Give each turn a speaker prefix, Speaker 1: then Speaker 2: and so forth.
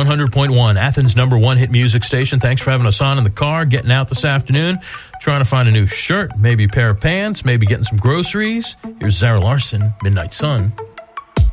Speaker 1: 100.1, Athens' #1 hit music station. Thanks for having us on in the car, getting out this afternoon, trying to find a new shirt, maybe a pair of pants, maybe getting some groceries. Here's Zara Larsson, Midnight Sun.